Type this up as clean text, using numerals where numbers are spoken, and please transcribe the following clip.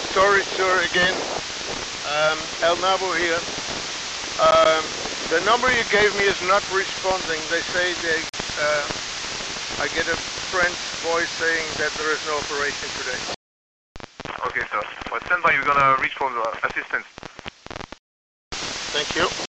Sorry, sir, again. El Nabo here. The number you gave me is not responding. They say I get a friend's voice saying that there is no operation today. Okay, sir. Well, stand by, we're gonna reach for the assistance. Thank you.